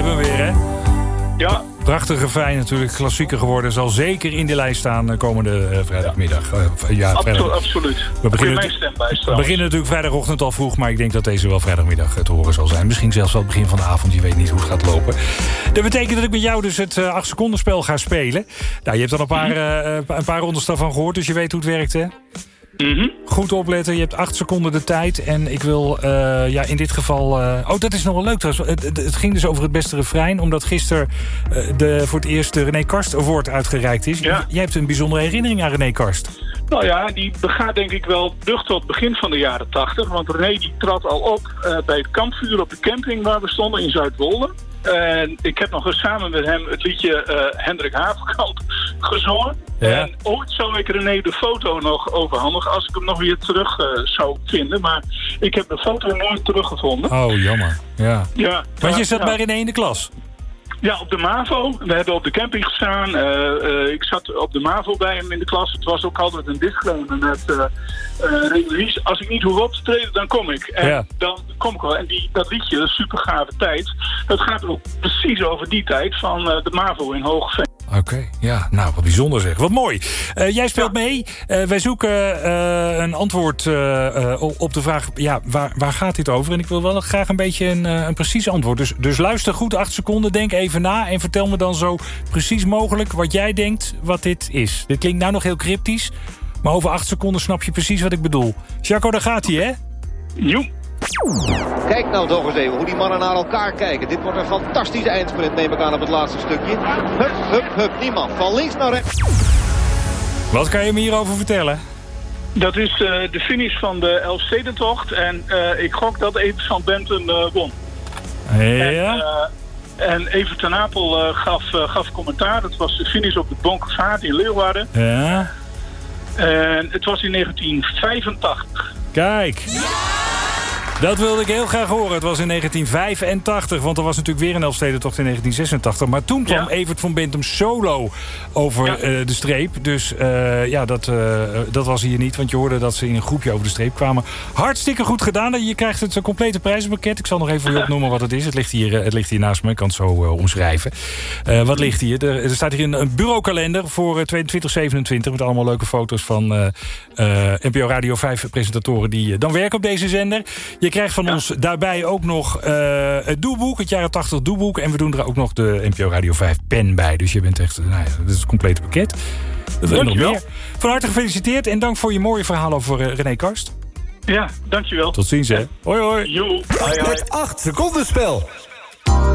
hebben we weer, hè? Ja. Prachtige fijn natuurlijk, klassieker geworden. Zal zeker in de lijst staan komende vrijdagmiddag. Vrijdag. Absoluut. We beginnen natuurlijk vrijdagochtend al vroeg, maar ik denk dat deze wel vrijdagmiddag te horen zal zijn. Misschien zelfs wel het begin van de avond, je weet niet hoe het gaat lopen. Dat betekent dat ik met jou dus het 8 seconden spel ga spelen. Nou, je hebt al een paar rondes daarvan gehoord, dus je weet hoe het werkt, hè? Mm-hmm. Goed opletten, je hebt 8 seconden de tijd. En ik wil in dit geval... dat is nog wel leuk trouwens. Het ging dus over het beste refrein. Omdat gisteren voor het eerst de René Karst Award uitgereikt is. Ja. Jij hebt een bijzondere herinnering aan René Karst. Nou ja, die begaat denk ik wel terug tot het begin van de jaren 80. Want René die trad al op bij het kampvuur op de camping waar we stonden in Zuidwolde. En ik heb nog eens samen met hem het liedje Hendrik Haverkamp gezongen. Ja. En ooit zou ik René de foto nog overhandigen als ik hem nog weer terug zou vinden. Maar ik heb de foto nooit teruggevonden. Oh, jammer. Ja. Ja, Want je zat bij René in de klas? Ja, op de MAVO. We hebben op de camping gestaan. Ik zat op de MAVO bij hem in de klas. Het was ook altijd een disclaimer met... René, als ik niet hoef op te treden, dan kom ik. En dan kom ik wel. En dat liedje, dat is super gave tijd. Het gaat ook precies over die tijd van de MAVO in Hoogeveen. Oké, ja, nou, wat bijzonder zeg. Wat mooi. Jij speelt mee. Wij zoeken een antwoord op de vraag... Ja, waar gaat dit over? En ik wil wel graag een beetje een precies antwoord. Dus luister goed, 8 seconden, denk even na... en vertel me dan zo precies mogelijk wat jij denkt wat dit is. Dit klinkt nou nog heel cryptisch... maar over 8 seconden snap je precies wat ik bedoel. Jaco, daar gaat hij, hè? Joep. Kijk nou toch eens even hoe die mannen naar elkaar kijken. Dit wordt een fantastische eindsprint, neem ik aan, op het laatste stukje. Hup, hup, hup, niemand. Van links naar rechts. Wat kan je me hierover vertellen? Dat is de finish van de Elfstedentocht. En ik gok dat Evert van Benten won. Ja. En Evert ten Apel gaf commentaar. Dat was de finish op de Bonkevaart in Leeuwarden. Ja. En het was in 1985. Kijk. Dat wilde ik heel graag horen. Het was in 1985, want er was natuurlijk weer een Elfstedentocht in 1986. Maar toen kwam Evert van Bentum solo over de streep. Dus dat was hier niet, want je hoorde dat ze in een groepje over de streep kwamen. Hartstikke goed gedaan. Je krijgt het complete prijzenpakket. Ik zal nog even opnoemen wat het is. Het ligt hier naast me. Ik kan het zo omschrijven. Wat ligt hier? Er staat hier een bureaukalender voor 2027 met allemaal leuke foto's van NPO Radio 5 presentatoren die dan werken op deze zender. Je krijgt van ons daarbij ook nog het doeboek, het jaren 80 doeboek. En we doen er ook nog de NPO Radio 5 pen bij. Dus je bent echt, dat is het complete pakket. Dat wil nog meer. Van harte gefeliciteerd en dank voor je mooie verhaal over René Karst. Ja, dankjewel. Tot ziens, hè. Hoi, hoi. Jo. Het 8 seconden spel.